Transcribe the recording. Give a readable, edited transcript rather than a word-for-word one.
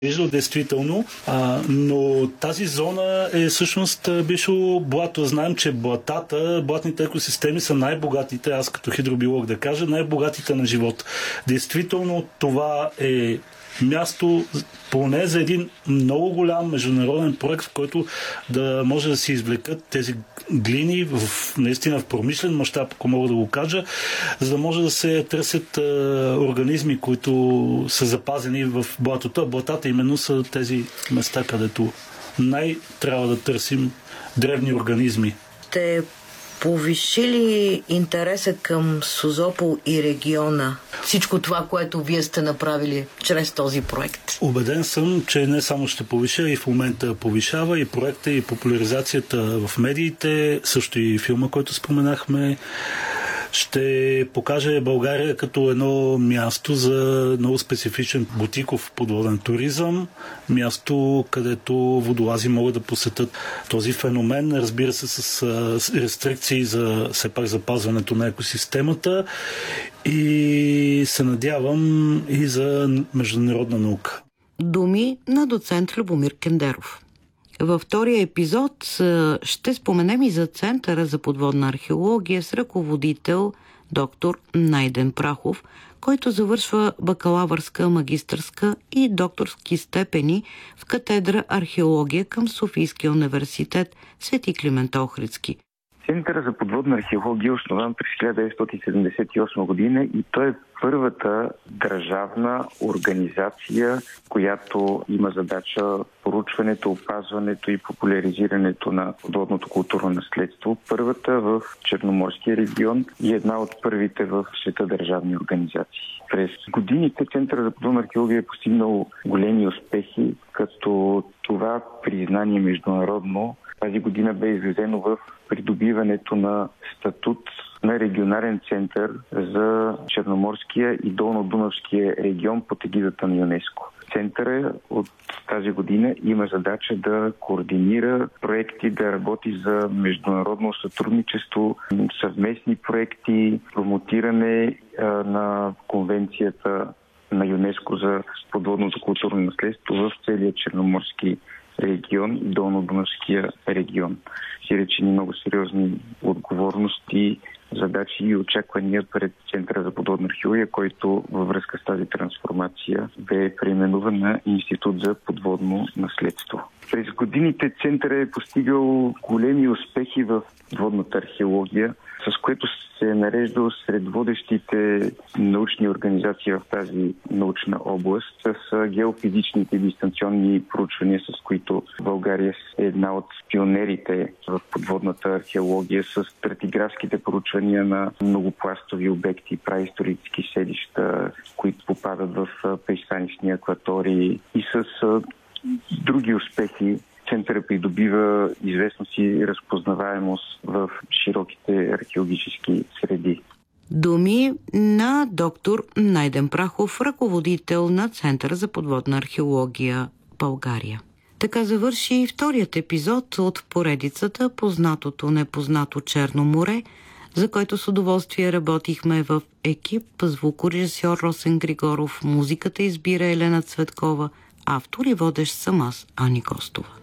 виждал действително, но тази зона е всъщност бившо блато. Знаем, че блатните екосистеми са най-богатите, аз като хидробиолог да кажа, най-богатите на живот. Действително това е място поне за един много голям международен проект, в който да може да се извлекат тези глини наистина в промишлен мащаб, ако мога да го кажа, за да може да се търсят организми, които са запазени в блатото. Блатата именно са тези места, където трябва да търсим древни организми. Те повишили интереса към Созопол и региона? Всичко това, което вие сте направили чрез този проект? Убеден съм, че не само ще повиша, и в момента повишава и проекта, и популяризацията в медиите, също и филма, който споменахме, ще покаже България като едно място за много специфичен бутиков подводен туризъм, място, където водолази могат да посетят този феномен, разбира се, с рестрикции за все пак запазването на екосистемата, и се надявам и за международна наука. Думи на доцент Любомир Кендеров. Във втория епизод ще споменем и за Центъра за подводна археология с ръководител доктор Найден Прахов, който завършва бакалавърска, магистърска и докторски степени в катедра археология към Софийския университет Свети Климент Охридски. Центъра за подводна археология е основан през 1978 година и той е първата държавна организация, която има задача поручването, опазването и популяризирането на подводното културно наследство. Първата в Черноморския регион и една от първите в света държавни организации. През годините Центъра за подводна археология е постигнал големи успехи, като това признание международно тази година бе изразено в придобиването на статут на регионален център за Черноморския и Долнодунавския регион под егидата на ЮНЕСКО. Центъра от тази година има задача да координира проекти, да работи за международно сътрудничество, съвместни проекти, промотиране на конвенцията на ЮНЕСКо за подводното културно наследство в целия Черноморски регион и Долнодунавския регион. Си речени много сериозни отговорности, задачи и очаквания пред Центъра за подводна археология, който във връзка с тази трансформация бе преименуван на Институт за подводно наследство. През годините Центъра е постигал големи успехи в подводната археология, с което се е нареждал сред водещите научни организации в тази научна област, с геофизичните дистанционни проучвания, с които България е една от пионерите в подводната археология, с стратиграфските проучвания на многопластови обекти, праисторически селища, които попадат в пристанищни акватории, и с други успехи. Центърът придобива известност и разпознаваемост в широките археологически среди. Думи на доктор Найден Прахов, ръководител на Центъра за подводна археология България. Така завърши вторият епизод от поредицата "Познатото непознато Черно море", за който с удоволствие работихме в екип: звукорежисьор Росен Григоров, музиката избира Елена Цветкова, автор и водещ съм аз, Ани Костова.